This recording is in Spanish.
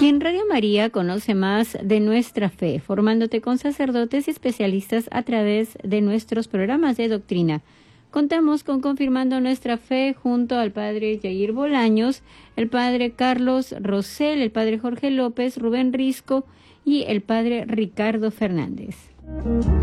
En Radio María conoce más de nuestra fe, formándote con sacerdotes y especialistas a través de nuestros programas de doctrina. Contamos con Confirmando Nuestra Fe junto al padre Yair Bolaños, el padre Carlos Rosell, el padre Jorge López, Rubén Risco y el padre Ricardo Fernández.